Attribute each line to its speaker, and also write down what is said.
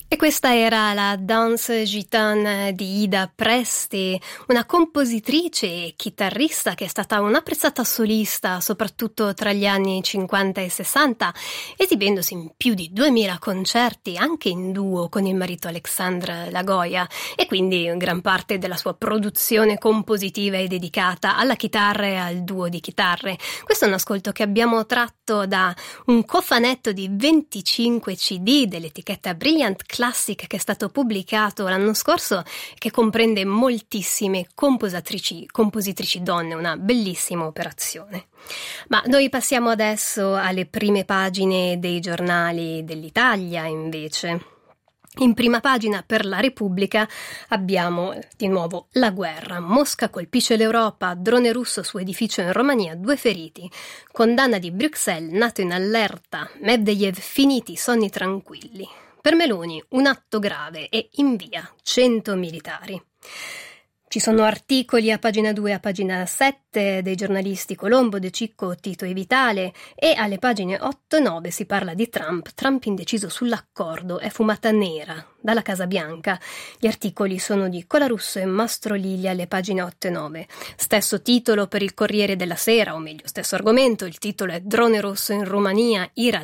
Speaker 1: E questa era la Danse Gitane di Ida Presti, una compositrice e chitarrista che è stata un'apprezzata solista soprattutto tra gli anni 50 e 60, esibendosi in più di 2000 concerti anche in duo con il marito Alexandre Lagoia, e quindi gran parte della sua produzione compositiva è dedicata alla chitarra e al duo di chitarre. Questo è un ascolto che abbiamo tratto da un cofanetto di 25 CD dell'etichetta Brilliant Classic che è stato pubblicato l'anno scorso, che comprende moltissime compositrici donne, una bellissima operazione. Ma noi passiamo adesso alle prime pagine dei giornali dell'Italia invece. In prima pagina per la Repubblica abbiamo di nuovo la guerra. Mosca colpisce l'Europa, drone russo su edificio in Romania, 2 feriti. Condanna di Bruxelles, NATO in allerta, Medvedev finiti i sonni tranquilli. Per Meloni un atto grave e invia 100 militari. Ci sono articoli a pagina 2 e a pagina 7 dei giornalisti Colombo, De Cicco, Tito e Vitale, e alle pagine 8 e 9 si parla di Trump indeciso sull'accordo, è fumata nera dalla Casa Bianca. Gli articoli sono di Colarusso e Mastrolilli alle pagine 8 e 9. Stesso titolo per il Corriere della Sera, o meglio stesso argomento, il titolo è Drone rosso in Romania, ira